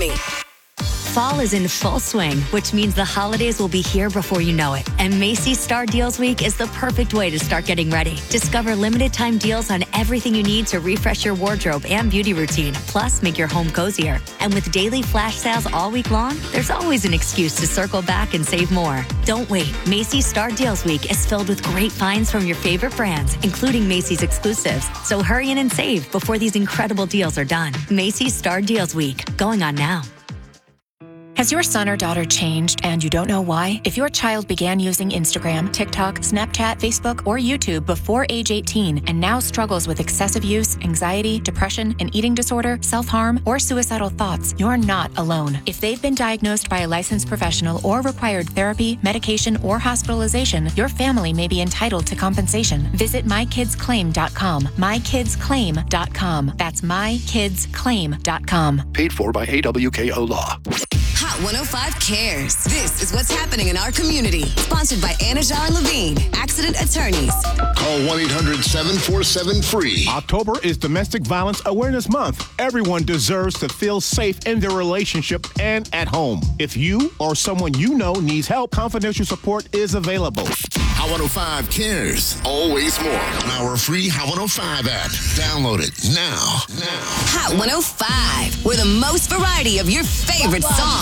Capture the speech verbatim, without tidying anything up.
me. Fall is in full swing, which means the holidays will be here before you know it. And Macy's Star Deals Week is the perfect way to start getting ready. Discover limited time deals on everything you need to refresh your wardrobe and beauty routine, plus make your home cozier. And with daily flash sales all week long, there's always an excuse to circle back and save more. Don't wait. Macy's Star Deals Week is filled with great finds from your favorite brands, including Macy's exclusives. So hurry in and save before these incredible deals are done. Macy's Star Deals Week, going on now. Has your son or daughter changed and you don't know why? If your child began using Instagram, TikTok, Snapchat, Facebook, or YouTube before age eighteen and now struggles with excessive use, anxiety, depression, an eating disorder, self-harm, or suicidal thoughts, you're not alone. If they've been diagnosed by a licensed professional or required therapy, medication, or hospitalization, your family may be entitled to compensation. Visit my kids claim dot com. my kids claim dot com. That's my kids claim dot com. Paid for by A W K O Law. Hot one oh five cares. This is what's happening in our community. Sponsored by Anajar and Levine, accident attorneys. Call one eight hundred seven four seven free. October is Domestic Violence Awareness Month. Everyone deserves to feel safe in their relationship and at home. If you or someone you know needs help, confidential support is available. Hot one oh five cares. Always more. On our free Hot one oh five app. Download it now. Now. Hot one oh five, where the most variety of your favorite songs.